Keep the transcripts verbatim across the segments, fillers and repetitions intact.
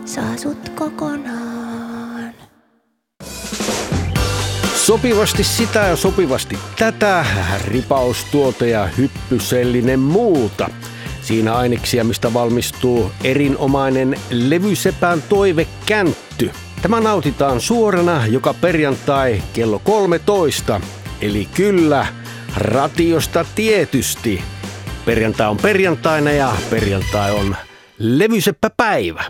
saa sut kokonaan. Sopivasti sitä ja sopivasti tätä, ripaustuote ja hyppysellinen muuta. Siinä aineksia, mistä valmistuu erinomainen levysepän toivekäntty. Tämä nautitaan suorana joka perjantai kello kolmetoista. Eli kyllä, ratiosta tietysti. Perjantai on perjantaina ja perjantai on levyseppäpäivä.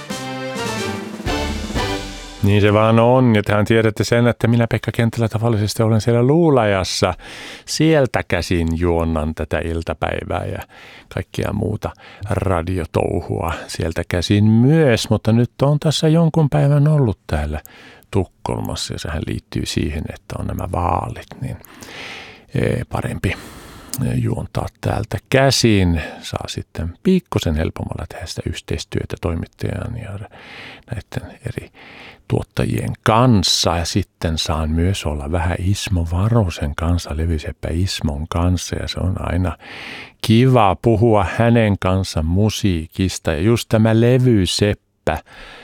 Niin se vaan on, ja tehän tiedätte sen, että minä Pekka Kenttälä tavallisesti olen siellä Luulajassa. Sieltä käsin juonnan tätä iltapäivää ja kaikkia muuta radiotouhua sieltä käsin myös, mutta nyt on tässä jonkun päivän ollut täällä Tukholmassa, ja sehän liittyy siihen, että on nämä vaalit, niin parempi juontaa täältä käsin. Saa sitten pikkusen helpommalla tehdä sitä yhteistyötä toimittajan ja näiden eri tuottajien kanssa. Ja sitten saan myös olla vähän Ismo Varosen kanssa, levyseppä Ismon kanssa. Ja se on aina kiva puhua hänen kanssa musiikista. Ja just tämä levyseppä,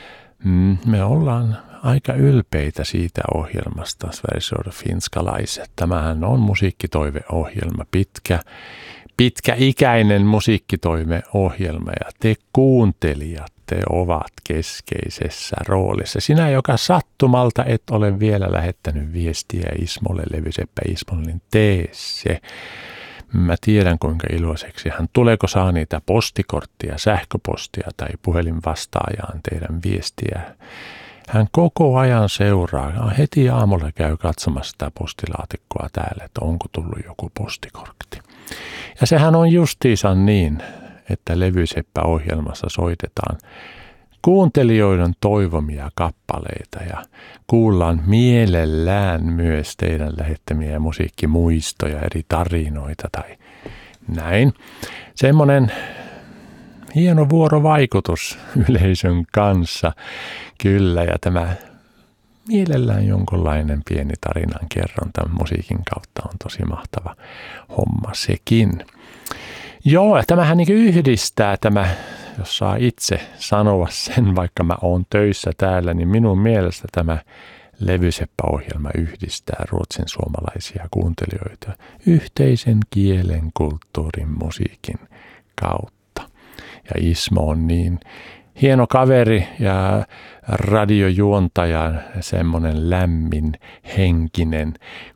me ollaan aika ylpeitä siitä ohjelmasta, Sveriges Finskalaiset. Tämähän on musiikkitoiveohjelma, pitkä, pitkäikäinen musiikkitoiveohjelma, ja te kuuntelijat, te ovat keskeisessä roolissa. Sinä, joka sattumalta et ole vielä lähettänyt viestiä Ismolle, levyseppä Ismolle, niin tee se. Mä tiedän, kuinka iloiseksi hän tuleeko saa niitä postikorttia, sähköpostia tai puhelinvastaajaan teidän viestiä. Hän koko ajan seuraa, heti aamulla käy katsomassa sitä postilaatikkoa täällä, että onko tullut joku postikortti. Ja sehän on justiinsa niin, että Levyseppä-ohjelmassa soitetaan kuuntelijoiden toivomia kappaleita ja kuullaan mielellään myös teidän lähettämiä musiikkimuistoja, eri tarinoita tai näin. Semmoinen hieno vuorovaikutus yleisön kanssa, kyllä, ja tämä mielellään jonkunlainen pieni tarinan kerronta musiikin kautta on tosi mahtava homma sekin. Joo, tämähän niin yhdistää tämä, jos saa itse sanoa sen, vaikka mä oon töissä täällä, niin minun mielestä tämä Levyseppä-ohjelma yhdistää ruotsin suomalaisia kuuntelijoita yhteisen kielen, kulttuurin, musiikin kautta. Ja Ismo on niin hieno kaveri ja radiojuontaja, semmoinen lämmin, henkinen,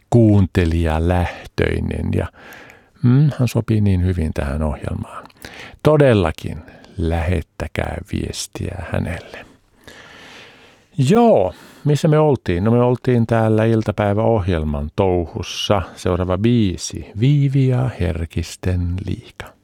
kuuntelijalähtöinen, ja mm, hän sopii niin hyvin tähän ohjelmaan. Todellakin lähettäkää viestiä hänelle. Joo, missä me oltiin? No me oltiin täällä iltapäiväohjelman touhussa. Seuraava biisi, Viivi ja Herkisten liika.